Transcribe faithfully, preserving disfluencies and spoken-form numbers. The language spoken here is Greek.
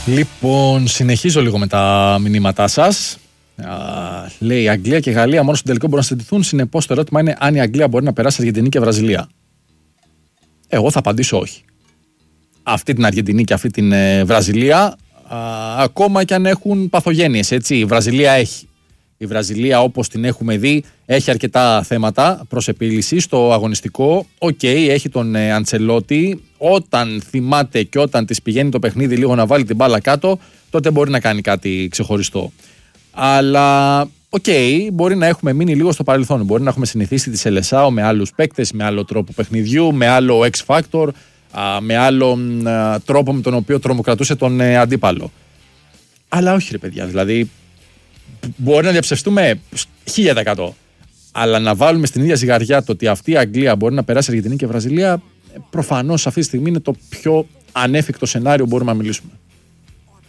Λοιπόν, συνεχίζω λίγο με τα μηνύματά σας. Α, λέει η Αγγλία και η Γαλλία μόνο στο τελικό μπορούν να συντηθούν. Συνεπώς το ερώτημα είναι αν η Αγγλία μπορεί να περάσει Αργεντινή και Βραζιλία. Εγώ θα απαντήσω όχι. Αυτή την Αργεντινή και αυτή την ε, Βραζιλία, α, ακόμα και αν έχουν παθογένειες, έτσι. Η Βραζιλία έχει. Η Βραζιλία, όπως την έχουμε δει, έχει αρκετά θέματα προς επίλυση στο αγωνιστικό. Οκ, okay, έχει τον ε, Αντσελότη. Όταν θυμάται και όταν της πηγαίνει το παιχνίδι λίγο να βάλει την μπάλα κάτω, τότε μπορεί να κάνει κάτι ξεχωριστό. Αλλά, οκ, okay, μπορεί να έχουμε μείνει λίγο στο παρελθόν. Μπορεί να έχουμε συνηθίσει τη Σελεσάο με άλλους παίκτες, με άλλο τρόπο παιχνιδιού, με άλλο X-Factor, με άλλο τρόπο με τον οποίο τρομοκρατούσε τον ε, αντίπαλο. Αλλά όχι, ρε παιδιά, δηλαδή. Μπορεί να διαψευστούμε χίλια τοις εκατό. Αλλά να βάλουμε στην ίδια ζυγαριά το ότι αυτή η Αγγλία μπορεί να περάσει Αργεντινή και Βραζιλία, προφανώς αυτή τη στιγμή είναι το πιο ανέφικτο σενάριο που μπορούμε να μιλήσουμε.